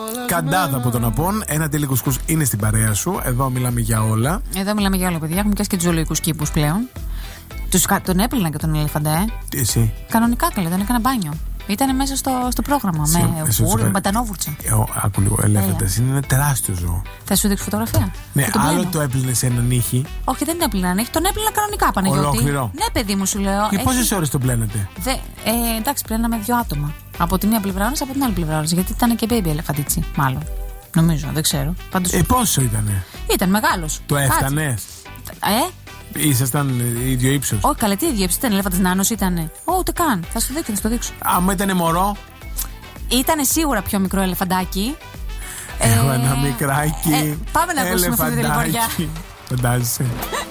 Καντάδα από τον Απόν. Ένα τέλειο κουσκούς είναι στην παρέα σου. Εδώ μιλάμε για όλα. Εδώ μιλάμε για όλα, παιδιά. Έχουμε πιάσει και τους ζωολογικούς κήπους πλέον. Τον έπλυνα και τον ελεφαντά, Εσύ. Κανονικά καλέ, δεν έκανα μπάνιο. Ήταν μέσα στο πρόγραμμα. Με μπατανόβουρτσα. Άκου λίγο. Ελέφαντας είναι ένα τεράστιο ζώο. Θα σου δείξω φωτογραφία. Ναι, άλλο το έπλυνε σε έναν ήχη. Όχι, δεν έπλυνα έναν ήχη. Τον έπλυνα κανονικά, Παναγιώτη. Ολόκληρο. Ναι, παιδί μου, σου λέω. Και πόσες ώρες τον πλένετε? Εντάξει, πλέναμε 2 άτομα. Από τη μία πλευρά όλες, από την άλλη πλευρά όλες. Γιατί ήταν και baby ελεφαντίτσι, μάλλον. Νομίζω, δεν ξέρω. Πάντως... Πόσο ήτανε? Ήταν μεγάλος. Το έφτανες? Ήσασταν ίδιο ύψος? Όχι, καλέ, τι ίδιο ύψος? Ήταν ελέφαντας νάνος, ήτανε. Ούτε καν. Θα σου δείξω. Άμα ήτανε μωρό? Ήτανε σίγουρα πιο μικρό ελεφαντάκι. Έχω ένα μικράκι. Πάμε να ακούσουμε αυτή τη τηλεφορία. Φαντάζεσαι.